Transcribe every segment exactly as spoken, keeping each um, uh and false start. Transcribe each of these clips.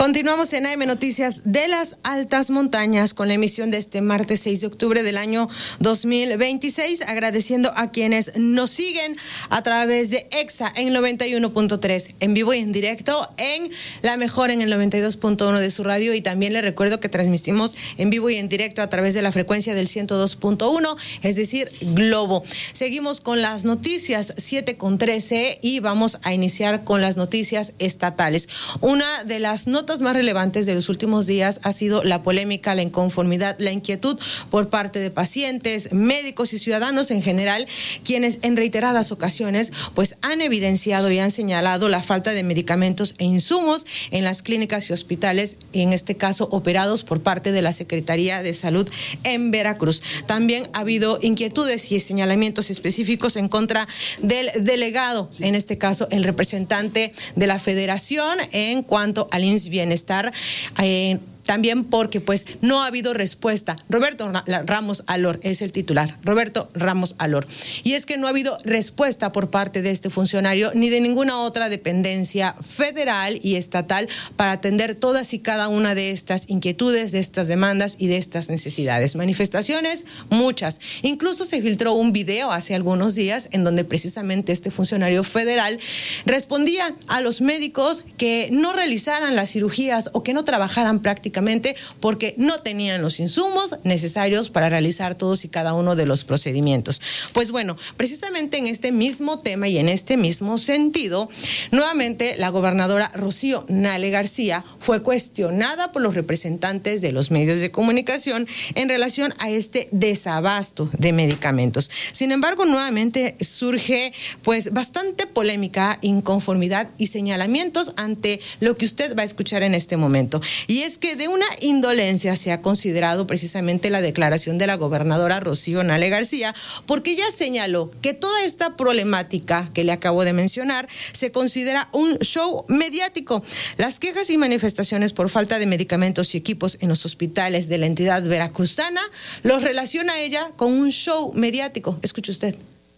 Continuamos en A M Noticias de las Altas Montañas con la emisión de este martes seis de octubre del año dos mil veintiséis, agradeciendo a quienes nos siguen a través de EXA en noventa y uno punto tres, en vivo y en directo, en La Mejor en el noventa y dos punto uno de su radio, y también les recuerdo que transmitimos en vivo y en directo a través de la frecuencia del ciento dos punto uno, es decir, Globo. Seguimos con las noticias, siete con trece, y vamos a iniciar con las noticias estatales. Una de las notas más relevantes de los últimos días ha sido la polémica, la inconformidad, la inquietud por parte de pacientes, médicos y ciudadanos en general, quienes en reiteradas ocasiones pues han evidenciado y han señalado la falta de medicamentos e insumos en las clínicas y hospitales, en este caso operados por parte de la Secretaría de Salud en Veracruz. También ha habido inquietudes y señalamientos específicos en contra del delegado, en este caso el representante de la Federación, en cuanto al I M S S S Bienestar, eh, también porque pues no ha habido respuesta. Roberto Ramos Alor es el titular, Roberto Ramos Alor. Y es que no ha habido respuesta por parte de este funcionario ni de ninguna otra dependencia federal y estatal para atender todas y cada una de estas inquietudes, de estas demandas y de estas necesidades. Manifestaciones, muchas. Incluso se filtró un video hace algunos días en donde precisamente este funcionario federal respondía a los médicos que no realizaran las cirugías o que no trabajaran prácticamente porque no tenían los insumos necesarios para realizar todos y cada uno de los procedimientos. Pues bueno, precisamente en este mismo tema y en este mismo sentido, nuevamente la gobernadora Rocío Nale García fue cuestionada por los representantes de los medios de comunicación en relación a este desabasto de medicamentos. Sin embargo, nuevamente surge pues bastante polémica, inconformidad y señalamientos ante lo que usted va a escuchar en este momento. Y es que de una indolencia se ha considerado precisamente la declaración de la gobernadora Rocío Nale García, porque ella señaló que toda esta problemática que le acabo de mencionar se considera un show mediático. Las quejas y manifestaciones por falta de medicamentos y equipos en los hospitales de la entidad veracruzana los relaciona ella con un show mediático. Escuche usted.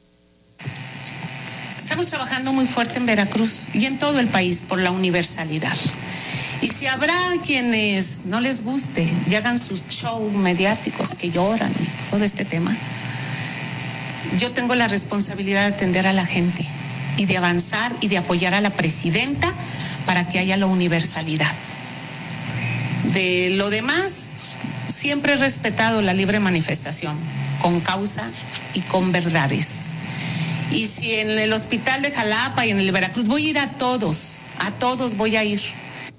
Estamos trabajando muy fuerte en Veracruz y en todo el país por la universalidad. Y si habrá quienes no les guste y hagan sus shows mediáticos que lloran y todo este tema, yo tengo la responsabilidad de atender a la gente y de avanzar y de apoyar a la presidenta para que haya la universalidad. De lo demás, siempre he respetado la libre manifestación, con causa y con verdades. Y si en el hospital de Jalapa y en el de Veracruz, voy a ir a todos, a todos voy a ir.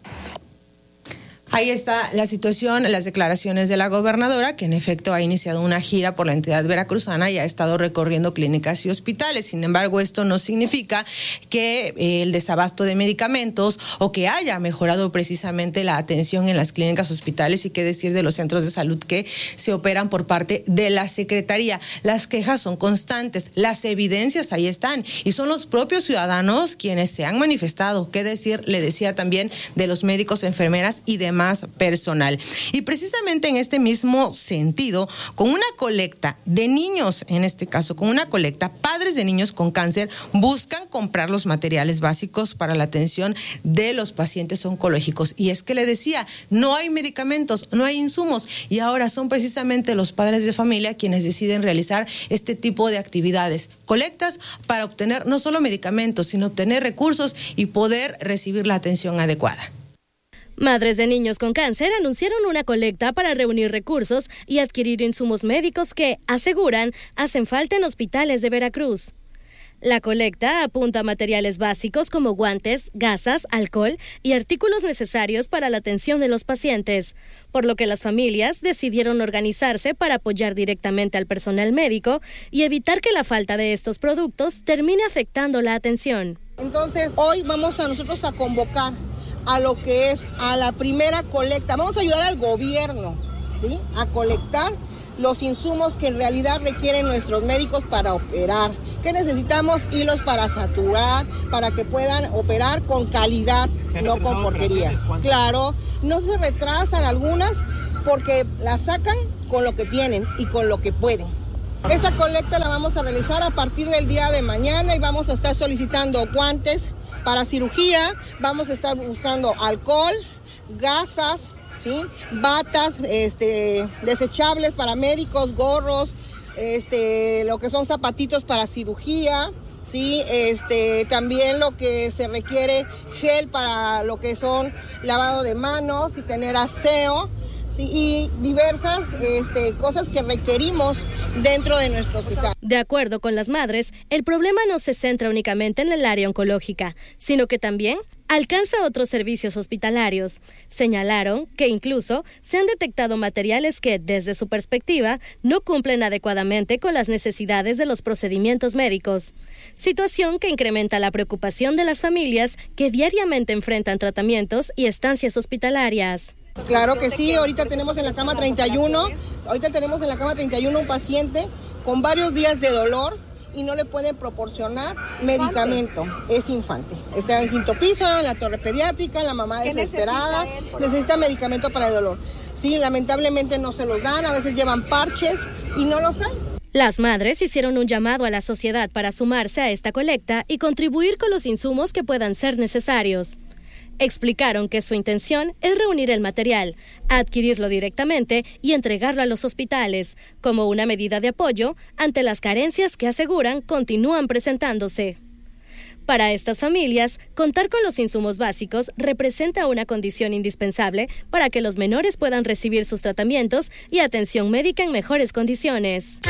Ahí está la situación, las declaraciones de la gobernadora, que en efecto ha iniciado una gira por la entidad veracruzana y ha estado recorriendo clínicas y hospitales. Sin embargo, esto no significa que eh, el desabasto de medicamentos o que haya mejorado precisamente la atención en las clínicas, hospitales, y qué decir de los centros de salud que se operan por parte de la Secretaría. Las quejas son constantes, las evidencias ahí están, y son los propios ciudadanos quienes se han manifestado. Qué decir, le decía también, de los médicos, enfermeras y demás más personal. Y precisamente en este mismo sentido, con una colecta de niños, en este caso, con una colecta, padres de niños con cáncer buscan comprar los materiales básicos para la atención de los pacientes oncológicos. Y es que le decía, no hay medicamentos, no hay insumos, y ahora son precisamente los padres de familia quienes deciden realizar este tipo de actividades, colectas para obtener no solo medicamentos, sino obtener recursos y poder recibir la atención adecuada. Madres de niños con cáncer anunciaron una colecta para reunir recursos y adquirir insumos médicos que, aseguran, hacen falta en hospitales de Veracruz. La colecta apunta a materiales básicos como guantes, gasas, alcohol y artículos necesarios para la atención de los pacientes, por lo que las familias decidieron organizarse para apoyar directamente al personal médico y evitar que la falta de estos productos termine afectando la atención. Entonces, hoy vamos a nosotros a convocar a lo que es a la primera colecta. Vamos a ayudar al gobierno, ¿sí?, a colectar los insumos que en realidad requieren nuestros médicos para operar. ¿Qué necesitamos? Hilos para saturar, para que puedan operar con calidad, no con porquerías. Claro, no se retrasan algunas porque las sacan con lo que tienen y con lo que pueden. Esta colecta la vamos a realizar a partir del día de mañana y vamos a estar solicitando guantes para cirugía, vamos a estar buscando alcohol, gasas, ¿sí? Batas este, desechables para médicos, gorros, este, lo que son zapatitos para cirugía, ¿sí? Este, también lo que se requiere, gel para lo que son lavado de manos y tener aseo, ¿sí? Y diversas este, cosas que requerimos dentro de nuestro hospital. De acuerdo con las madres, el problema no se centra únicamente en el área oncológica, sino que también alcanza otros servicios hospitalarios. Señalaron que incluso se han detectado materiales que, desde su perspectiva, no cumplen adecuadamente con las necesidades de los procedimientos médicos. Situación que incrementa la preocupación de las familias que diariamente enfrentan tratamientos y estancias hospitalarias. Claro que sí, ahorita tenemos en la cama treinta y uno, ahorita tenemos en la cama treinta y uno un paciente con varios días de dolor y no le pueden proporcionar medicamento. Es infante. Está en quinto piso, en la torre pediátrica, la mamá desesperada, necesita, necesita medicamento para el dolor. Sí, lamentablemente no se los dan, a veces llevan parches y no los hay. Las madres hicieron un llamado a la sociedad para sumarse a esta colecta y contribuir con los insumos que puedan ser necesarios. Explicaron que su intención es reunir el material, adquirirlo directamente y entregarlo a los hospitales, como una medida de apoyo ante las carencias que aseguran continúan presentándose. Para estas familias, contar con los insumos básicos representa una condición indispensable para que los menores puedan recibir sus tratamientos y atención médica en mejores condiciones.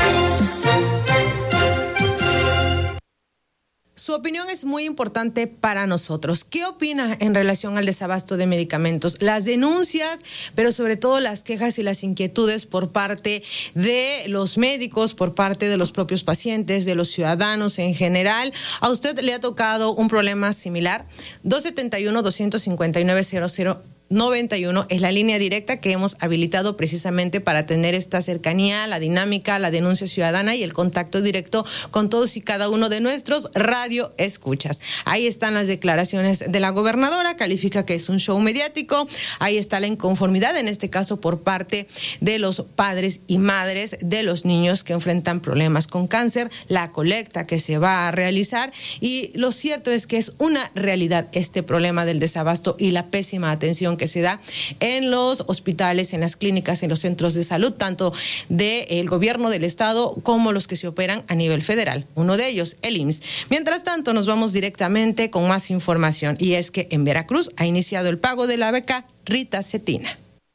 Su opinión es muy importante para nosotros. ¿Qué opina en relación al desabasto de medicamentos? Las denuncias, pero sobre todo las quejas y las inquietudes por parte de los médicos, por parte de los propios pacientes, de los ciudadanos en general. ¿A usted le ha tocado un problema similar? dos siete uno, dos cinco nueve, cero cero noventa y uno es la línea directa que hemos habilitado precisamente para tener esta cercanía, la dinámica, la denuncia ciudadana y el contacto directo con todos y cada uno de nuestros radio escuchas. Ahí están las declaraciones de la gobernadora, califica que es un show mediático. Ahí está la inconformidad, en este caso por parte de los padres y madres de los niños que enfrentan problemas con cáncer, la colecta que se va a realizar, y lo cierto es que es una realidad este problema del desabasto y la pésima atención que se da en los hospitales, en las clínicas, en los centros de salud, tanto del gobierno del estado como los que se operan a nivel federal. Uno de ellos, el I M S S. Mientras tanto, nos vamos directamente con más información, y es que en Veracruz ha iniciado el pago de la beca Rita Cetina.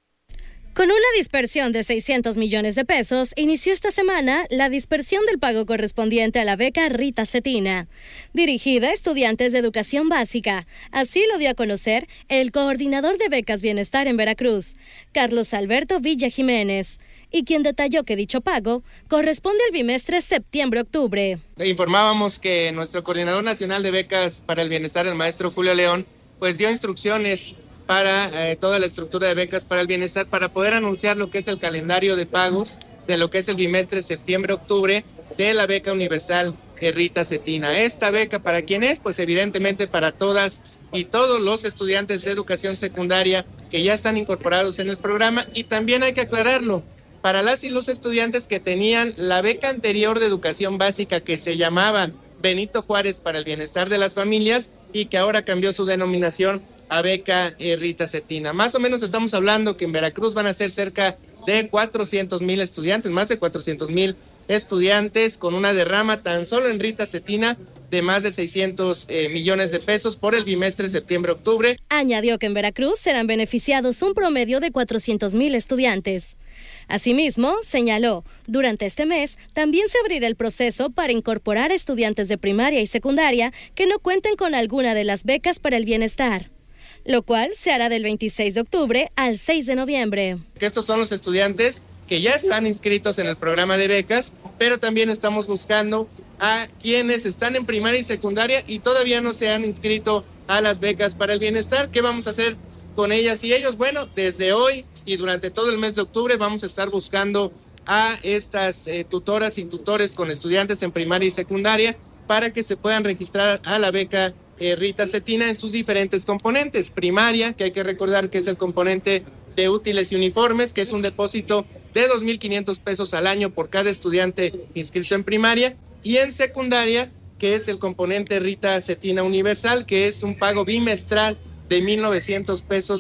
Con una dispersión de seiscientos millones de pesos, inició esta semana la dispersión del pago correspondiente a la beca Rita Cetina, dirigida a estudiantes de educación básica. Así lo dio a conocer el coordinador de becas Bienestar en Veracruz, Carlos Alberto Villa Jiménez, y quien detalló que dicho pago corresponde al bimestre septiembre-octubre. Le informábamos que nuestro coordinador nacional de becas para el bienestar, el maestro Julio León, pues dio instrucciones para eh, toda la estructura de becas para el bienestar, para poder anunciar lo que es el calendario de pagos de lo que es el bimestre septiembre-octubre de la beca universal Rita Cetina. Esta beca, ¿para quién es? Pues evidentemente para todas y todos los estudiantes de educación secundaria que ya están incorporados en el programa, y también hay que aclararlo, para las y los estudiantes que tenían la beca anterior de educación básica que se llamaba Benito Juárez para el bienestar de las familias y que ahora cambió su denominación a beca eh, Rita Cetina. Más o menos estamos hablando que en Veracruz van a ser cerca de cuatrocientos mil estudiantes, más de cuatrocientos mil estudiantes, con una derrama tan solo en Rita Cetina de más de seiscientos eh, millones de pesos por el bimestre septiembre-octubre. Añadió que en Veracruz serán beneficiados un promedio de cuatrocientos mil estudiantes. Asimismo, señaló, durante este mes también se abrirá el proceso para incorporar a estudiantes de primaria y secundaria que no cuenten con alguna de las becas para el bienestar, lo cual se hará del veintiséis de octubre al seis de noviembre. Estos son los estudiantes que ya están inscritos en el programa de becas, pero también estamos buscando a quienes están en primaria y secundaria y todavía no se han inscrito a las becas para el bienestar. ¿Qué vamos a hacer con ellas y ellos? Bueno, desde hoy y durante todo el mes de octubre vamos a estar buscando a estas eh, tutoras y tutores con estudiantes en primaria y secundaria para que se puedan registrar a la beca Eh, Rita Cetina en sus diferentes componentes. Primaria, que hay que recordar que es el componente de útiles y uniformes, que es un depósito de dos mil quinientos pesos al año por cada estudiante inscrito en primaria, y en secundaria, que es el componente Rita Cetina Universal, que es un pago bimestral de mil novecientos pesos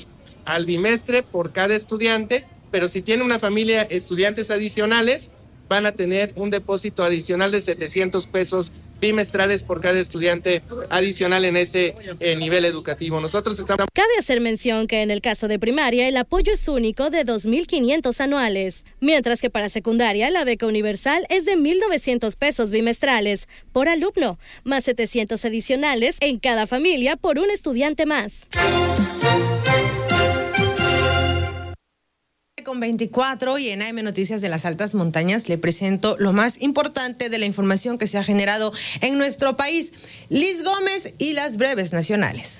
al bimestre por cada estudiante, pero si tiene una familia estudiantes adicionales, van a tener un depósito adicional de setecientos pesos bimestrales por cada estudiante adicional en ese eh, nivel educativo. Nosotros estamos... Cabe hacer mención que en el caso de primaria el apoyo es único de dos mil quinientos anuales, mientras que para secundaria la beca universal es de mil novecientos pesos bimestrales por alumno, más setecientos adicionales en cada familia por un estudiante más. Con veinticuatro y en A M Noticias de las Altas Montañas le presento lo más importante de la información que se ha generado en nuestro país. Liz Gómez y las breves nacionales.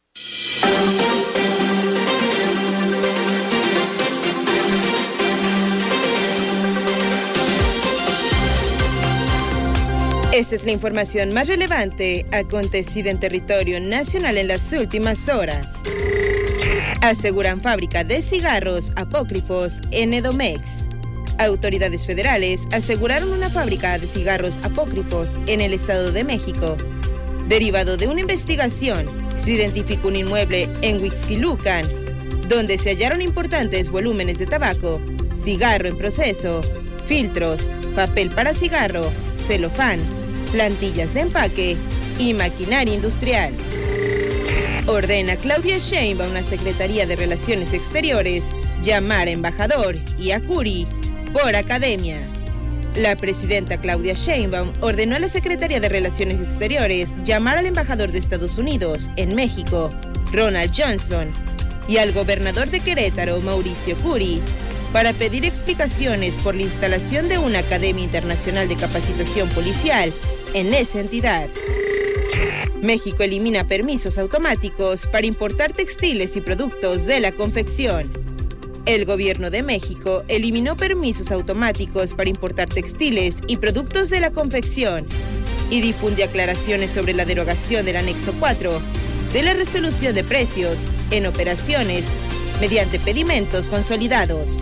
Esta es la información más relevante acontecida en territorio nacional en las últimas horas. Aseguran fábrica de cigarros apócrifos en Edomex. Autoridades federales aseguraron una fábrica de cigarros apócrifos en el Estado de México. Derivado de una investigación, se identificó un inmueble en Huixquilucan, donde se hallaron importantes volúmenes de tabaco, cigarro en proceso, filtros, papel para cigarro, celofán, plantillas de empaque y maquinaria industrial. Ordena Claudia Sheinbaum a la Secretaría de Relaciones Exteriores llamar a embajador y a Curi por academia. La presidenta Claudia Sheinbaum ordenó a la Secretaría de Relaciones Exteriores llamar al embajador de Estados Unidos en México, Ronald Johnson, y al gobernador de Querétaro, Mauricio Curi, para pedir explicaciones por la instalación de una Academia Internacional de Capacitación Policial en esa entidad. México elimina permisos automáticos para importar textiles y productos de la confección. El gobierno de México eliminó permisos automáticos para importar textiles y productos de la confección y difunde aclaraciones sobre la derogación del anexo cuatro de la resolución de precios en operaciones mediante pedimentos consolidados.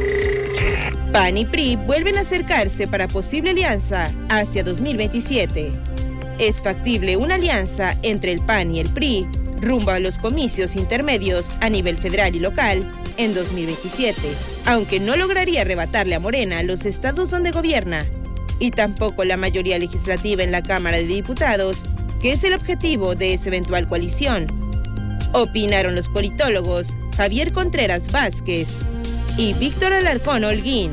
P A N y P R I vuelven a acercarse para posible alianza hacia dos mil veintisiete. Es factible una alianza entre el P A N y el P R I rumbo a los comicios intermedios a nivel federal y local en dos mil veintisiete, aunque no lograría arrebatarle a Morena los estados donde gobierna, y tampoco la mayoría legislativa en la Cámara de Diputados, que es el objetivo de esa eventual coalición. Opinaron los politólogos Javier Contreras Vázquez y Víctor Alarcón Holguín.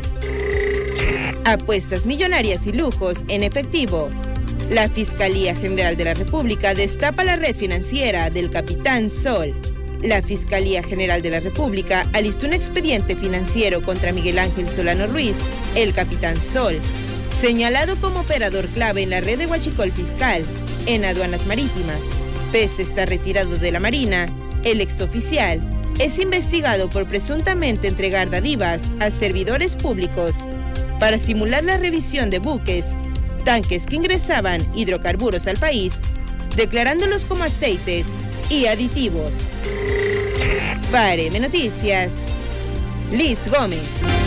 Apuestas millonarias y lujos en efectivo. La Fiscalía General de la República destapa la red financiera del Capitán Sol. La Fiscalía General de la República alistó un expediente financiero contra Miguel Ángel Solano Ruiz, el Capitán Sol, señalado como operador clave en la red de huachicol fiscal en aduanas marítimas. Pese a estar retirado de la Marina, el exoficial es investigado por presuntamente entregar dádivas a servidores públicos para simular la revisión de buques, tanques que ingresaban hidrocarburos al país, declarándolos como aceites y aditivos. Para A M Noticias, Liz Gómez.